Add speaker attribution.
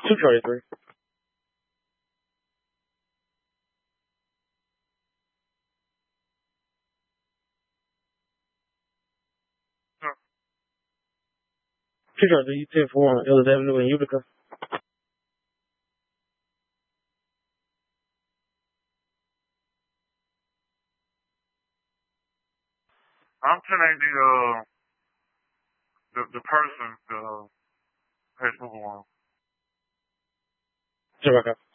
Speaker 1: 233.
Speaker 2: Huh.
Speaker 1: 233, you 10 for 1, Ellis Avenue in Utica.
Speaker 2: I'm 1080, the person, has moved along.
Speaker 1: Check back out.